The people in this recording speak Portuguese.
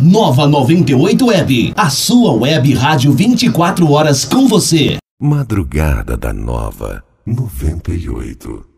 Nova 98 Web, a sua web rádio 24 horas com você. Madrugada da Nova 98.